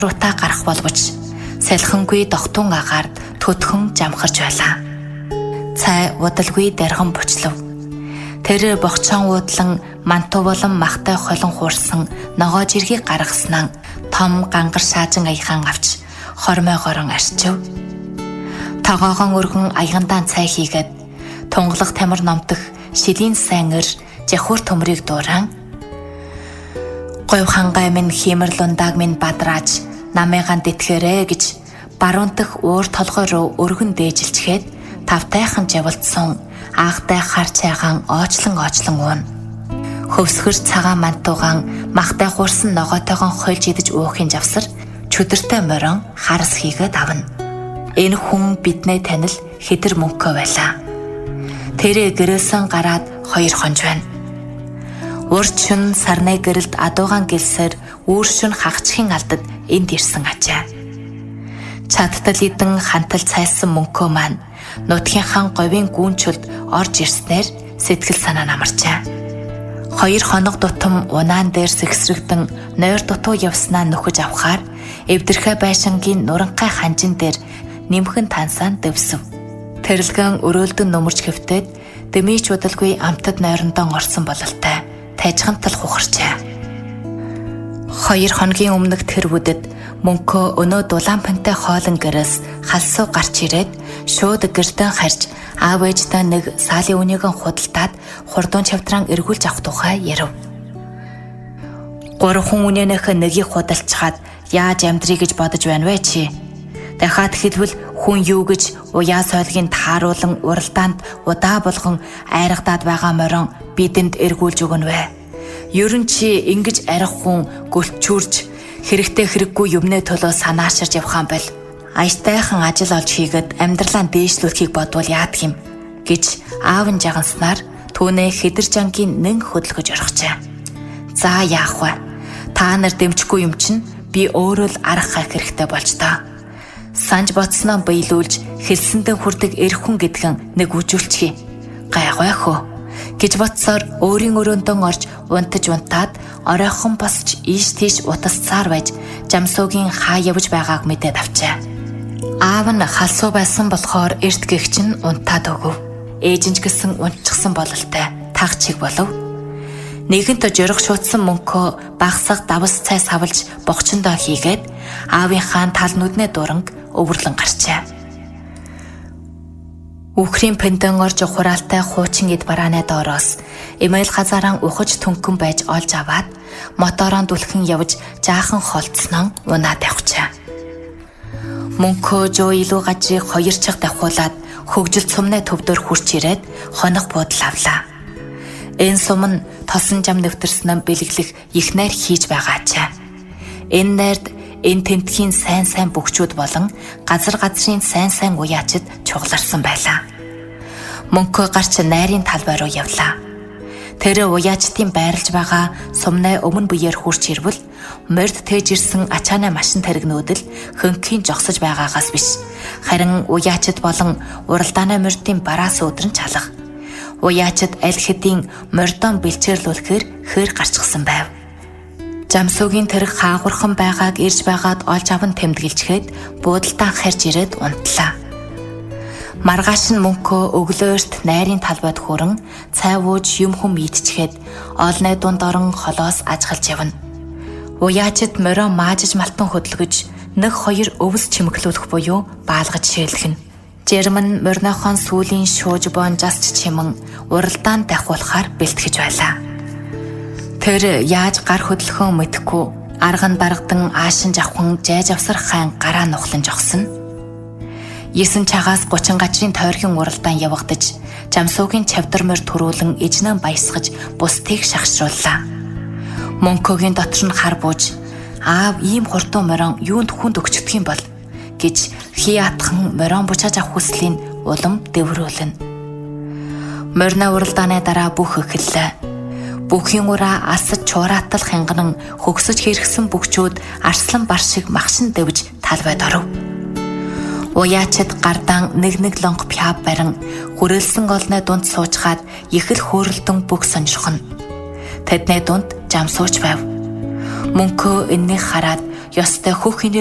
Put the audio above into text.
руута гарах боловч салхингүй дохтун агаард төдхөн жамхарч байлаа. Цай удалгүй дархан бучлав. Тэр богчон уудлан манту болон махтай холон хуурсан ногоо жиргийг гаргаснаа том гангар шаажин аяхан авч хормойгоорон арчив. Тогоогон өргөн аягандаа цай хийгээд тунгалах тамир номдох шилийн сайнэр жахуур төмрийг дууран гойв хангай минь химэрлундаг минь бадрааж намайгаан тэтгэрэ гэж баруун-дах уур толгой руу өргөн дээжилчгээд тавтайхан жавалдсан аахтай хар цайгаан оочлон уун. Хөвсгөр цагаан мантуугаан махтай хуурсан ногоотойгон хольж идэж уухын завсар чөдөртэй морин харас хийгээд авна. Энэ хүн биднээ танил хэтэр мөнгөө байлаа. Тэрэ гэрээсэн гараад 2 хонж байна. Урчин сарны гэрэлд адуугаан гэлсээр үүршин хагчхийн алдад энд ирсэн ачаа. Чадтал идэн хантал цайсан мөнгөө маань нутгийнхаа говийн гүүнчөлд орж ирснээр сэтгэл санаа намарчаа. 2 хоног тутам унаан дээр сэгсрэгдэн нойр дутуу явснаа нөхөж авахаар эвдэрхэ байшингийн нуранхай ханжин дээр нэмхэн тансаан дэвсв. Тэрэлгэн өрөөлдөн нөмөрч хэвтээд дэмийч удалгүй амтад нойрондон орсон бололтой тайжгантал хухарчаа. 2 хоногийн өмнөх тэр бүдэд мөнхөө өнөө дулаанпантай хоолн гэрээс халсуу гарч ирээд шууд гэртэн харж аав ээжтэй нэг саалын үнийгэн худалдаад хурдуун чавдран эргүүлж авах тухай ярив. 3 хүн үнэнийхээ нэгийг худалчаад яаж амьдрий гэж бодож байна вэ чи? Дахиад хэлбэл хүн юу гэж уяа сойлгийн тааруулан уралдаанд удаа болгон айрагдаад байгаа морин бидэнд эргүүлж өгнө вэ? Ерөн чи ингэж арих хүн гөлчүүрж хэрэгтэй хэрэггүй юмнээ төлөө санааширж явхаан бэл аятайхан ажил олж хийгээд амьдралаа дээшлүүлэхийг бодвол яадаг юм гэж аав нь жаганснаар түүнээ хидэржангийн нэн хөдөлгөж орхижээ. За яах вэ? Та нар дэмжихгүй юм чинь би өөрөө л арга хайх хэрэгтэй болж таа. Санж ботсноо биелүүлж хэлсэндээ хүрдэг эрх хүн гэдгэн нэг үжүүлчихье. Гайгайх уу гэж бодсоор өөрийн өрөөндөн орж унтаад оройхон босч ийш тийш утасцаар байж жамсуугийн хаа явж байгааг мэдээд авчаа. Аав нь халсуу байсан болохоор эрт гэгч нь унтаад өгөв. Ээжинч гэсэн унтчихсан бололтой таг чиг болов. Нэгэнт жорох шуутсан мөнхөө багсаг давс цай савлж богчондоо хийгээд аавынхаа тал нүднээ дуранг өвөрлөн гарчаа. Үхрийн пэндэн орж хураалтай хуучин эд барааны доороос эмэйл газараа ухаж төнгөн байж олж аваад мотороор дүлхэн явж жаахан холцсон унаад явчаа. Мөнхөө жоо илүү гажиг 2 чиг давхуулаад хөгжил цумны төвдөр хурч ирээд хоног буудал авлаа. Энэ сум нь тосон жам нэвтэрсэн бэлэглэх их найр хийж байгаачаа. Энэ найрд энэ тентхийн сайн бөхчүүд болон газрын сайн уяачид чугларсан байлаа. Мөнхөө гарч найрын талбай руу явлаа. Тэр уяачдын байрлаж байгаа сумны өмнө биеэр хурч ирвэл морд тээж ирсэн ачааны машин таригнууд л хөнхийн жогсож байгаагаас биш. Харин уяачид болон уралдааны мордын бараас өдрөн чалах. Уяачид аль хэдийн мордон бэлчээрлүүлэхээр хэр гарчсан байв. Жамсуугийн тэрэг хаагурхан байгааг ирж байгаад олж аван тэмдэглэчгээд буудалтаа харж ирээд унтлаа. Маргааш нь мөнхөө өглөөрт найрын талбайд хүрэн цай ууж юм хүм идчихэд олны дунд орон холоос ажгалж явна. Уяачид морио маажиж малтан хөдөлгөж 1-2 өвс чимэглүүлэх буюу баалгаж шээлгэнэ. Жермэн моринохон сүүлийн шууж бон жасч чимэн уралдаанд дахиулахаар бэлтгэж байлаа. Тэр яаж гар хөдлөхөө мэдэхгүй арган даргадан аашин жавхан жайж авсар хаан гараа нухлан жогсон. 9 цагаас 30 гажрын тойргийн уралдаан явагдаж жамсуугийн чавдар морь төрүүлэн эжнэн баясгаж бусдыг шахшрууллаа. Мөнхөгийн дотор нь хар бууж аав ийм хурдан морин юунд хүнд өгчдөг юм бол гэж хий атхан морин бучааж авах хүслийн улам дэврүүлнэ. Морина уралдааны дараа бүх эхэллээ. Бүхийн ураа асаж чуураатал хянганан хөгсөж хэрэгсэн бүгчүүд арслан бар шиг махшин дэвж талбайд оров. Уяачид гардаан нэг лонг пяв барин хүрээлсэн олны дунд суучгаад их л хөөрөлдөн бүх сонирхно. Тэдний дунд жамсууч байв. Мөнхөө энэнийг хараад ёстой хөөхний